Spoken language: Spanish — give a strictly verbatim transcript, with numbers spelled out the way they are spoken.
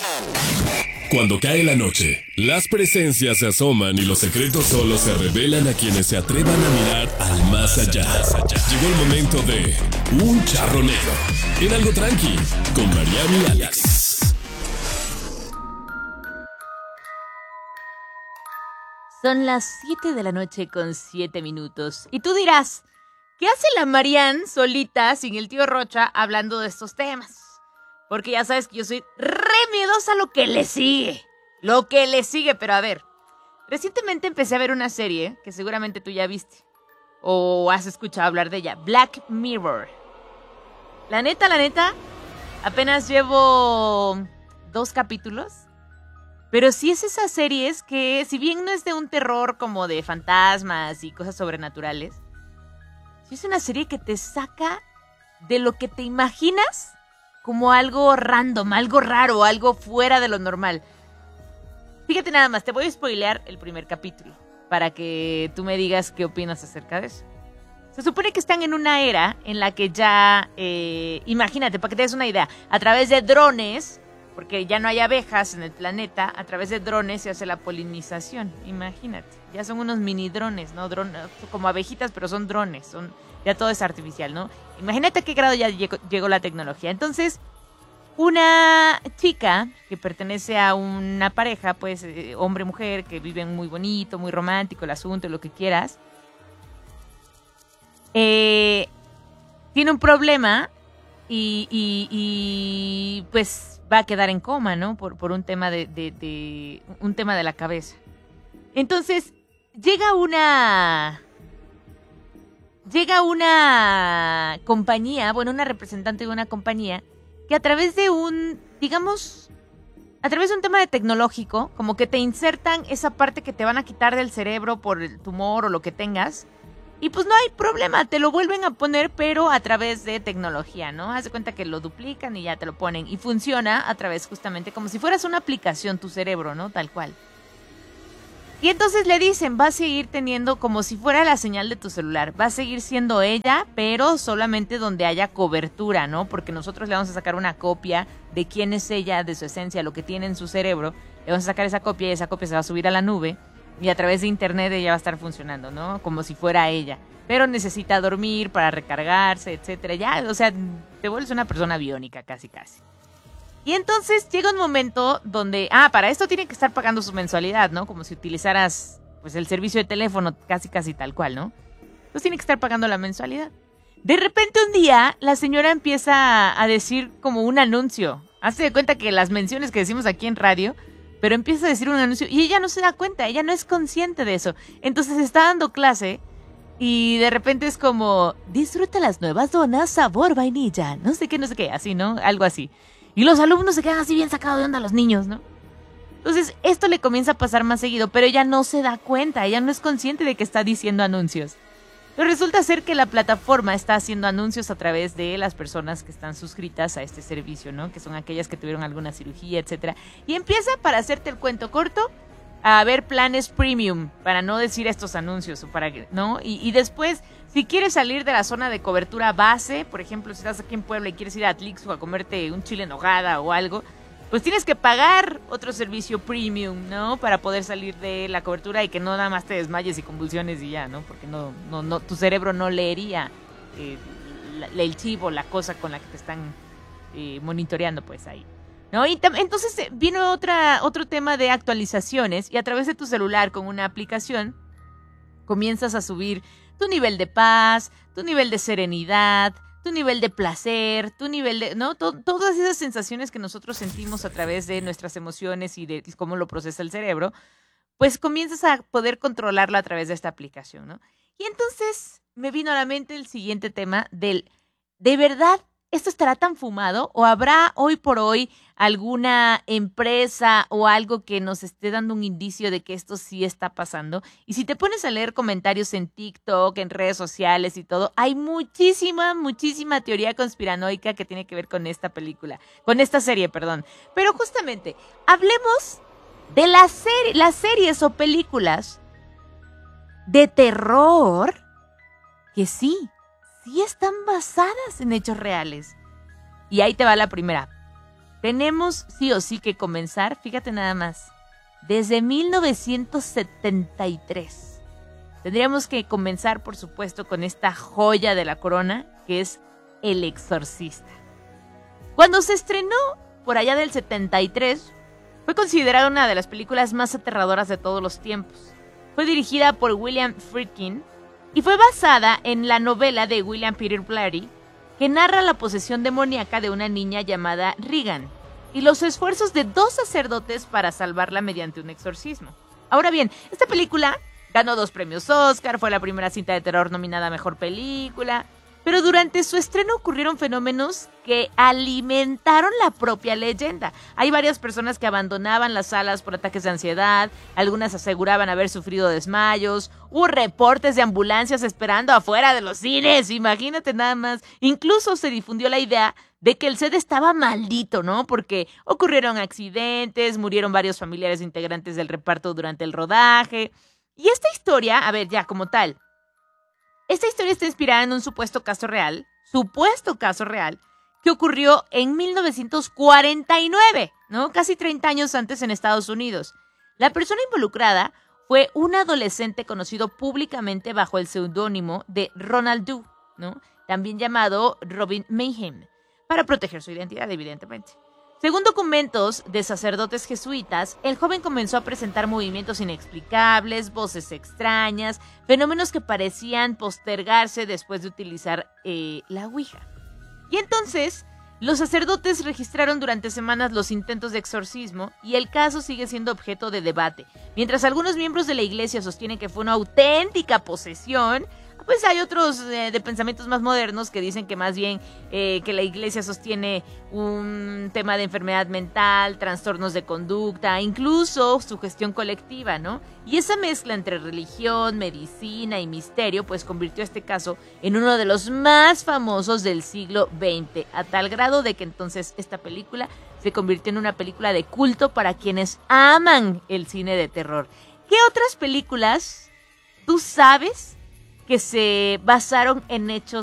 Cuando cae la noche, las presencias se asoman y los secretos solo se revelan a quienes se atrevan a mirar al más allá. Llegó el momento de Un Charro Negro, en Algo Tranqui, con Mariano y Alex. Son las siete de la noche con siete minutos. Y tú dirás, ¿qué hace la Marian solita sin el tío Rocha hablando de estos temas? Porque ya sabes que yo soy re miedosa a lo que le sigue. Lo que le sigue, pero a ver. Recientemente empecé a ver una serie que seguramente tú ya viste. O has escuchado hablar de ella. Black Mirror. La neta, la neta, apenas llevo dos capítulos. Pero sí es esas series que, si bien no es de un terror como de fantasmas y cosas sobrenaturales, sí es una serie que te saca de lo que te imaginas como algo random, algo raro, algo fuera de lo normal. Fíjate nada más, te voy a spoilear el primer capítulo para que tú me digas qué opinas acerca de eso. Se supone que están en una era en la que ya, eh, imagínate, para que te des una idea, a través de drones, porque ya no hay abejas en el planeta, a través de drones se hace la polinización, imagínate. Ya son unos mini drones, ¿no? Drones, como abejitas, pero son drones, son, ya todo es artificial, ¿no? Imagínate a qué grado ya llegó, llegó la tecnología. Entonces, una chica que pertenece a una pareja, pues, eh, hombre-mujer, que viven muy bonito, muy romántico el asunto, lo que quieras, eh, tiene un problema y, y, y pues va a quedar en coma, ¿no? Por, por un tema de, de, de un tema de la cabeza. Entonces, llega una llega una compañía, bueno, una representante de una compañía que a través de un, digamos, a través de un tema de tecnológico, como que te insertan esa parte que te van a quitar del cerebro por el tumor o lo que tengas. Y pues no hay problema, te lo vuelven a poner, pero a través de tecnología, ¿no? Haz de cuenta que lo duplican y ya te lo ponen. Y funciona a través justamente como si fueras una aplicación, tu cerebro, ¿no? Tal cual. Y entonces le dicen, va a seguir teniendo como si fuera la señal de tu celular. Va a seguir siendo ella, pero solamente donde haya cobertura, ¿no? Porque nosotros le vamos a sacar una copia de quién es ella, de su esencia, lo que tiene en su cerebro. Le vamos a sacar esa copia y esa copia se va a subir a la nube. Y a través de internet ella va a estar funcionando, ¿no? Como si fuera ella. Pero necesita dormir para recargarse, etcétera. Ya, o sea, te vuelves una persona biónica, casi, casi. Y entonces llega un momento donde... Ah, para esto tienen que estar pagando su mensualidad, ¿no? Como si utilizaras, pues, el servicio de teléfono casi, casi tal cual, ¿no? Entonces tienen que estar pagando la mensualidad. De repente un día, la señora empieza a decir como un anuncio. Hazte de cuenta que las menciones que decimos aquí en radio... Pero empieza a decir un anuncio y ella no se da cuenta, ella no es consciente de eso. Entonces está dando clase y de repente es como, disfruta las nuevas donas sabor vainilla, no sé qué, no sé qué, así, ¿no? Algo así. Y los alumnos se quedan así bien sacados de onda, los niños, ¿no? Entonces esto le comienza a pasar más seguido, pero ella no se da cuenta, ella no es consciente de que está diciendo anuncios. Pero resulta ser que la plataforma está haciendo anuncios a través de las personas que están suscritas a este servicio, ¿no? Que son aquellas que tuvieron alguna cirugía, etcétera. Y empieza, para hacerte el cuento corto, a ver planes premium, para no decir estos anuncios, o para que, ¿no? Y, y después, si quieres salir de la zona de cobertura base, por ejemplo, si estás aquí en Puebla y quieres ir a Atlixco a comerte un chile en nogada o algo, pues tienes que pagar otro servicio premium, ¿no? Para poder salir de la cobertura y que no nada más te desmayes y convulsiones y ya, ¿no? Porque no, no, no, tu cerebro no leería eh, la, el chip o la cosa con la que te están eh, monitoreando, pues ahí, ¿no? Y tam- entonces eh, vino otra, otro tema de actualizaciones y a través de tu celular con una aplicación comienzas a subir tu nivel de paz, tu nivel de serenidad, tu nivel de placer, tu nivel de, ¿no? To- todas esas sensaciones que nosotros sentimos a través de nuestras emociones y de cómo lo procesa el cerebro, pues comienzas a poder controlarlo a través de esta aplicación, ¿no? Y entonces me vino a la mente el siguiente tema del, ¿de verdad esto estará tan fumado? ¿O habrá hoy por hoy alguna empresa o algo que nos esté dando un indicio de que esto sí está pasando? Y si te pones a leer comentarios en TikTok, en redes sociales y todo, hay muchísima, muchísima teoría conspiranoica que tiene que ver con esta película, con esta serie, perdón. Pero justamente, hablemos de las, ser- las series o películas de terror que sí, sí están basadas en hechos reales. Y ahí te va la primera. tenemos sí o sí que comenzar, fíjate nada más, desde mil novecientos setenta y tres. Tendríamos que comenzar, por supuesto, con esta joya de la corona, que es El Exorcista. Cuando se estrenó por allá del setenta y tres, fue considerada una de las películas más aterradoras de todos los tiempos. Fue dirigida por William Friedkin y fue basada en la novela de William Peter Blatty, que narra la posesión demoníaca de una niña llamada Regan y los esfuerzos de dos sacerdotes para salvarla mediante un exorcismo. Ahora bien, esta película ganó dos premios Oscar, fue la primera cinta de terror nominada a Mejor Película, pero durante su estreno ocurrieron fenómenos que alimentaron la propia leyenda. Hay varias personas que abandonaban las salas por ataques de ansiedad, algunas aseguraban haber sufrido desmayos, hubo reportes de ambulancias esperando afuera de los cines, imagínate nada más. Incluso se difundió la idea de que el set estaba maldito, ¿no? Porque ocurrieron accidentes, murieron varios familiares integrantes del reparto durante el rodaje. Y esta historia, a ver, ya como tal, esta historia está inspirada en un supuesto caso real, supuesto caso real, que ocurrió en mil novecientos cuarenta y nueve, ¿no? Casi treinta años antes en Estados Unidos. La persona involucrada fue un adolescente conocido públicamente bajo el seudónimo de Ronald Doe, ¿no? También llamado Robin Mayhem, para proteger su identidad, evidentemente. Según documentos de sacerdotes jesuitas, el joven comenzó a presentar movimientos inexplicables, voces extrañas, fenómenos que parecían postergarse después de utilizar eh, la Ouija. Y entonces, los sacerdotes registraron durante semanas los intentos de exorcismo y el caso sigue siendo objeto de debate. Mientras algunos miembros de la iglesia sostienen que fue una auténtica posesión, pues hay otros eh, de pensamientos más modernos que dicen que más bien eh, que la iglesia sostiene un tema de enfermedad mental, trastornos de conducta, incluso sugestión colectiva, ¿no? Y esa mezcla entre religión, medicina y misterio, pues convirtió este caso en uno de los más famosos del siglo veinte, a tal grado de que entonces esta película se convirtió en una película de culto para quienes aman el cine de terror. ¿Qué otras películas tú sabes que se basaron en hechos